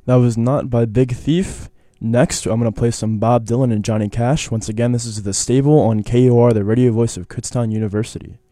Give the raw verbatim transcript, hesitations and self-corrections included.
That was Not by Big Thief. Next, I'm going to play some Bob Dylan and Johnny Cash. Once again, this is The Stable on K U R, the radio voice of Kutztown University.